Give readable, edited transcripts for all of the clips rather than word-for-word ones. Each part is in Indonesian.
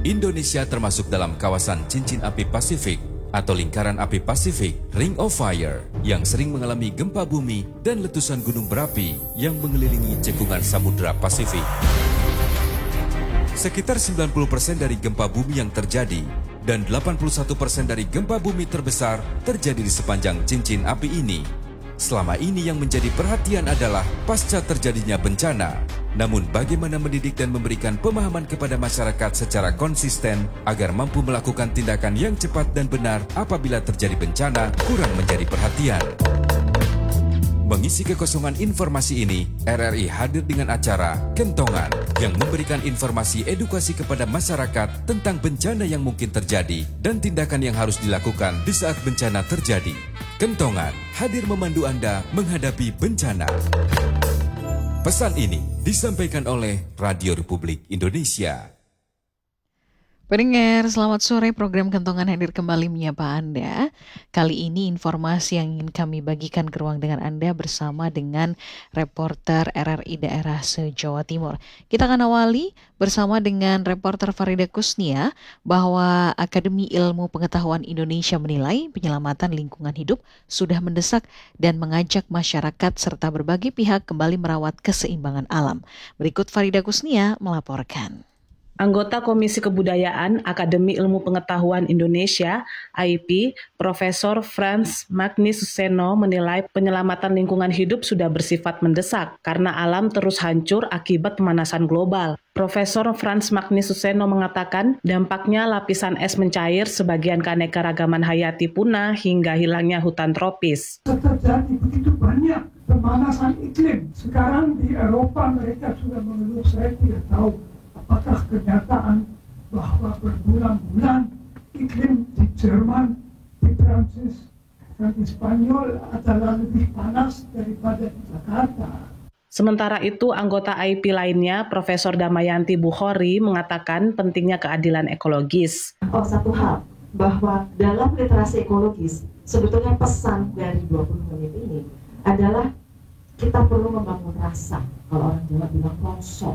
Indonesia termasuk dalam kawasan cincin api Pasifik atau lingkaran api Pasifik, Ring of Fire, yang sering mengalami gempa bumi dan letusan gunung berapi yang mengelilingi cekungan Samudra Pasifik. Sekitar 90% dari gempa bumi yang terjadi dan 81% dari gempa bumi terbesar terjadi di sepanjang cincin api ini. Selama ini yang menjadi perhatian adalah pasca terjadinya bencana. Namun bagaimana mendidik dan memberikan pemahaman kepada masyarakat secara konsisten agar mampu melakukan tindakan yang cepat dan benar apabila terjadi bencana kurang menjadi perhatian. Mengisi kekosongan informasi ini, RRI hadir dengan acara Kentongan yang memberikan informasi edukasi kepada masyarakat tentang bencana yang mungkin terjadi dan tindakan yang harus dilakukan di saat bencana terjadi. Kentongan hadir memandu Anda menghadapi bencana. Pesan ini disampaikan oleh Radio Republik Indonesia. Pendengar, selamat sore. Program Kentongan hadir kembali menyapa Anda. Kali ini informasi yang ingin kami bagikan ke ruang dengan Anda bersama dengan reporter RRI daerah se-Jawa Timur. Kita akan awali bersama dengan reporter Farida Kusnia bahwa Akademi Ilmu Pengetahuan Indonesia menilai penyelamatan lingkungan hidup sudah mendesak dan mengajak masyarakat serta berbagai pihak kembali merawat keseimbangan alam. Berikut Farida Kusnia melaporkan. Anggota Komisi Kebudayaan Akademi Ilmu Pengetahuan Indonesia, AIP, Profesor Frans Magnus Suseno menilai penyelamatan lingkungan hidup sudah bersifat mendesak karena alam terus hancur akibat pemanasan global. Profesor Frans Magnus Suseno mengatakan dampaknya lapisan es mencair, sebagian keanekaragaman hayati punah hingga hilangnya hutan tropis. Terjadi begitu banyak pemanasan iklim. Sekarang di Eropa mereka sudah mengeluh, saya tidak tahu apakah kenyataan bahwa berbulan-bulan iklim di Jerman, di Prancis, dan di Spanyol adalah lebih panas daripada di Jakarta. Sementara itu, anggota AIP lainnya, Profesor Damayanti Bukhori, mengatakan pentingnya keadilan ekologis. Satu hal, bahwa dalam literasi ekologis, sebetulnya pesan dari 20 menit ini adalah kita perlu membangun rasa, kalau orang Jawa bilang rasa.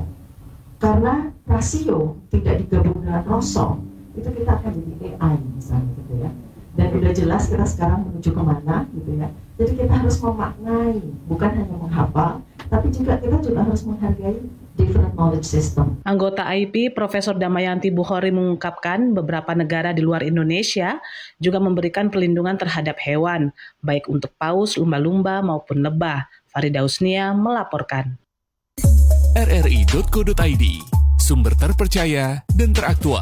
Karena rasio tidak digabung dengan rasa, itu kita akan jadi AI misalnya gitu ya. Dan udah jelas kita sekarang menuju kemana gitu ya. Jadi kita harus memaknai, bukan hanya menghafal, tapi kita juga harus menghargai different knowledge system. Anggota AIP, Profesor Damayanti Bukhori mengungkapkan beberapa negara di luar Indonesia juga memberikan perlindungan terhadap hewan, baik untuk paus, lumba-lumba maupun lebah. Farida Kusnia melaporkan. rri.co.id, sumber terpercaya dan teraktual.